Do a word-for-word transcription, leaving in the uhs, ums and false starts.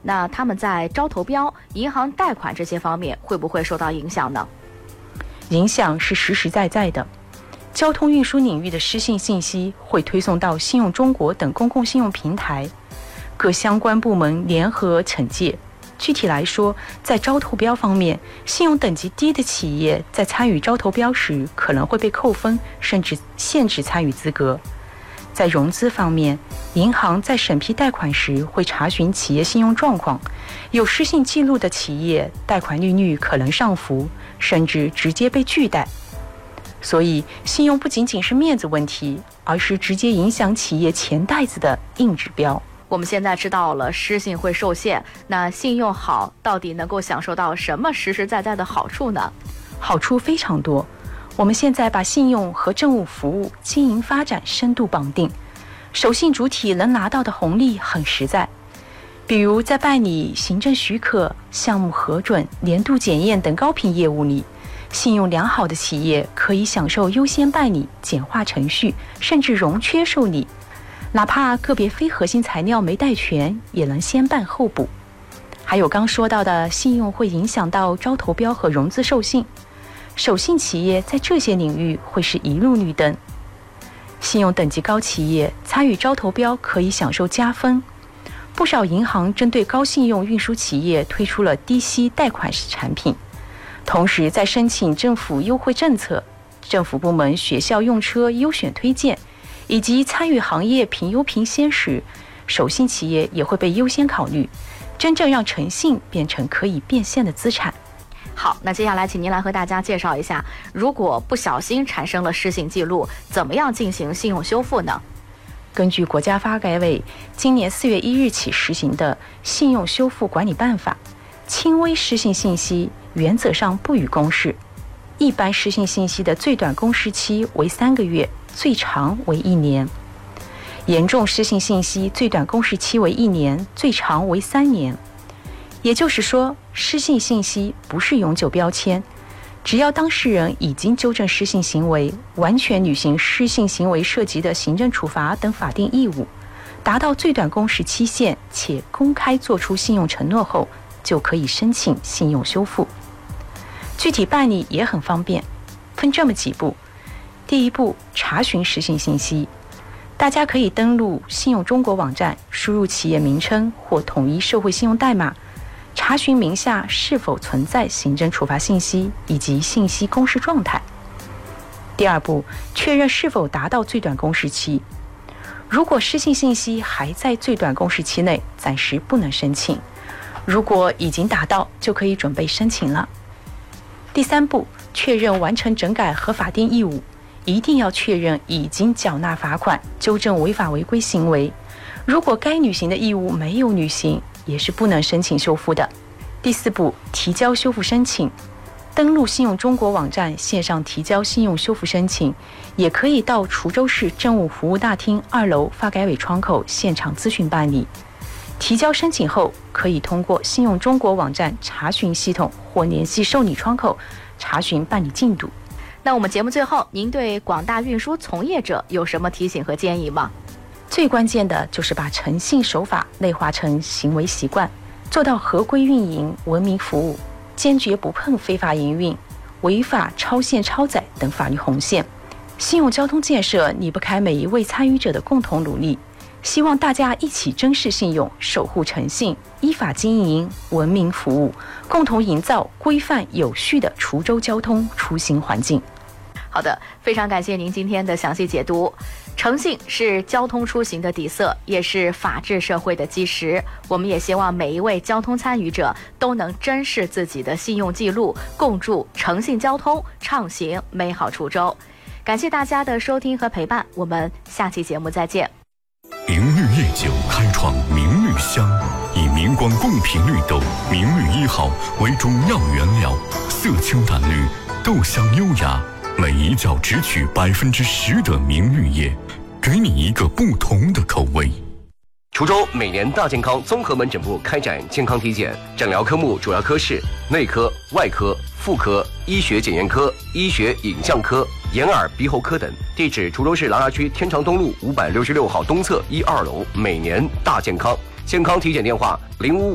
那他们在招投标、银行贷款这些方面会不会受到影响呢？ 影响是实实在在的。交通运输领域的失信信息会推送到信用中国等公共信用平台，各相关部门联合惩戒。具体来说，在招投标方面，信用等级低的企业在参与招投标时可能会被扣分，甚至限制参与资格。在融资方面，银行在审批贷款时会查询企业信用状况，有失信记录的企业贷款利率可能上浮，甚至直接被拒贷。所以，信用不仅仅是面子问题，而是直接影响企业钱袋子的硬指标。 我们现在知道了失信会受限，那信用好到底能够享受到什么实实在在的好处呢？ 好处非常多。我们现在把信用和政务服务经营发展深度绑定，守信主体能拿到的红利很实在。比如在办理行政许可、项目核准、年度检验等高频业务里，信用良好的企业可以享受优先办理、简化程序，甚至融缺受理。哪怕个别非核心材料没带全，也能先办后补。还有刚说到的信用会影响到招投标和融资授信，守信企业在这些领域会是一路绿灯。信用等级高企业参与招投标可以享受加分。不少银行针对高信用运输企业推出了低息贷款式产品，同时在申请政府优惠政策、政府部门学校用车优选推荐以及参与行业评优评先时，守信企业也会被优先考虑，真正让诚信变成可以变现的资产。 好，那接下来请您来和大家介绍一下，如果不小心产生了失信记录，怎么样进行信用修复呢？ 根据国家发改委今年四月一日起实行的《信用修复管理办法》，轻微失信信息原则上不予公示，一般失信信息的最短公示期为三个月，最长为一年；严重失信信息最短公示期为一年，最长为三年。也就是说，失信信息不是永久标签，只要当事人已经纠正失信行为，完全履行失信行为涉及的行政处罚等法定义务，达到最短公示期限且公开作出信用承诺后，就可以申请信用修复。具体办理也很方便，分这么几步。第一步，查询失信信息。大家可以登录信用中国网站，输入企业名称或统一社会信用代码，查询名下是否存在行政处罚信息以及信息公示状态。第二步，确认是否达到最短公示期。如果失信信息还在最短公示期内，暂时不能申请；如果已经达到，就可以准备申请了。第三步，确认完成整改和法定义务，一定要确认已经缴纳罚款，纠正违法违规行为。如果该履行的义务没有履行，也是不能申请修复的。第四步，提交修复申请。登录信用中国网站线上提交信用修复申请，也可以到滁州市政务服务大厅二楼发改委窗口现场咨询办理。提交申请后，可以通过信用中国网站查询系统或联系受理窗口查询办理进度。 那我们节目最后，您对广大运输从业者有什么提醒和建议吗？ 最关键的就是把诚信守法内化成行为习惯，做到合规运营、文明服务，坚决不碰非法营运、违法超限超载等法律红线。信用交通建设离不开每一位参与者的共同努力，希望大家一起珍视信用，守护诚信，依法经营，文明服务，共同营造规范有序的滁州交通出行环境。 好的，非常感谢您今天的详细解读。诚信是交通出行的底色，也是法治社会的基石。我们也希望每一位交通参与者都能珍视自己的信用记录，共筑诚信交通，畅行美好滁州。感谢大家的收听和陪伴，我们下期节目再见。 明绿夜酒开创明绿香，以明光贡品绿豆明绿一号为中药原料，色清淡绿，豆香优雅，每一角只取百分之十的明绿叶，给你一个不同的口味。 滁州每年大健康综合门诊部开展健康体检，诊疗科目主要科室内科、外科、妇科、医学检验科、医学影像科、眼耳鼻喉科等。地址：滁州市琅琊区天长东路五百六十六号东侧一二楼。每年大健康，健康体检电话零五